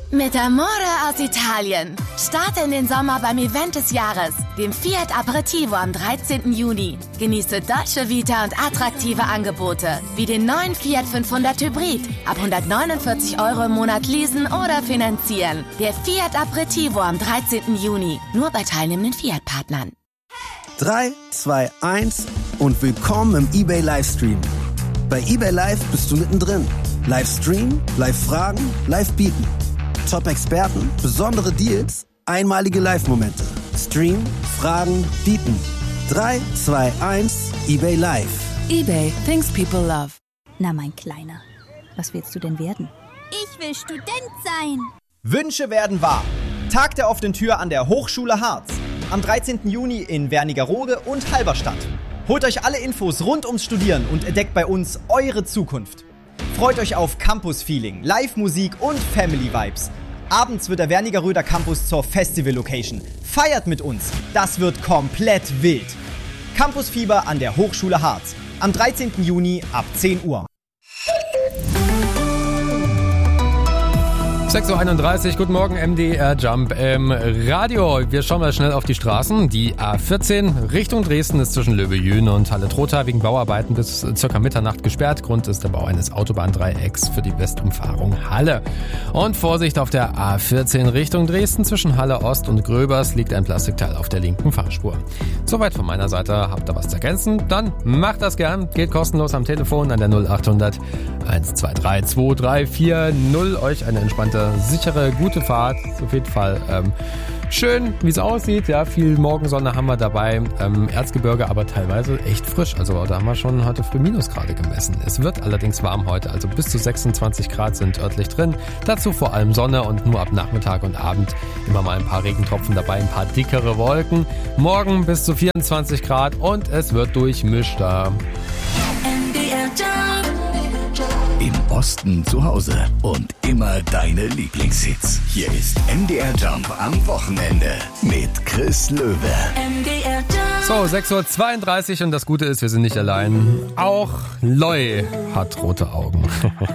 Mit Amore aus Italien. Starte in den Sommer beim Event des Jahres, dem Fiat Aperitivo am 13. Juni. Genieße Dolce Vita und attraktive Angebote, wie den neuen Fiat 500 Hybrid. Ab 149 € im Monat leasen oder finanzieren. Der Fiat Aperitivo am 13. Juni. Nur bei teilnehmenden Fiat-Partnern. 3, 2, 1 und willkommen im eBay Livestream. Bei eBay Live bist du mittendrin. Livestream, Live-Fragen, Live-Bieten. Top-Experten, besondere Deals, einmalige Live-Momente. Stream, Fragen, Bieten. 3, 2, 1, eBay Live. eBay, things people love. Na, mein Kleiner, was willst du denn werden? Ich will Student sein. Wünsche werden wahr. Tag der offenen Tür an der Hochschule Harz. Am 13. Juni in Wernigerode und Halberstadt. Holt euch alle Infos rund ums Studieren und entdeckt bei uns eure Zukunft. Freut euch auf Campus-Feeling, Live-Musik und Family-Vibes. Abends wird der Wernigeröder Campus zur Festival-Location. Feiert mit uns, das wird komplett wild. Campusfieber an der Hochschule Harz. Am 13. Juni ab 10 Uhr. 6.31 Uhr, guten Morgen, MDR Jump im Radio. Wir schauen mal schnell auf die Straßen. Die A14 Richtung Dresden ist zwischen Löwe-Jühn und Halle-Trotha wegen Bauarbeiten bis ca. Mitternacht gesperrt. Grund ist der Bau eines Autobahndreiecks für die Westumfahrung Halle. Und Vorsicht auf der A14 Richtung Dresden zwischen Halle Ost und Gröbers liegt ein Plastikteil auf der linken Fahrspur. Soweit von meiner Seite. Habt ihr was zu ergänzen? Dann macht das gern. Geht kostenlos am Telefon an der 0800 123 2340. Euch eine entspannte, sichere, gute Fahrt. Auf jeden Fall schön, wie es aussieht. Ja, viel Morgensonne haben wir dabei. Erzgebirge aber teilweise echt frisch. Also da haben wir schon heute früh Minusgrade gemessen. Es wird allerdings warm heute. Also bis zu 26 Grad sind örtlich drin. Dazu vor allem Sonne und nur ab Nachmittag und Abend immer mal ein paar Regentropfen dabei. Ein paar dickere Wolken. Morgen bis zu 24 Grad und es wird durchmischter. Im Osten zu Hause und immer deine Lieblingshits. Hier ist MDR Jump am Wochenende mit Chris Löwe. MDR Jump. So, 6.32 Uhr und das Gute ist, wir sind nicht allein. Auch Loi hat rote Augen.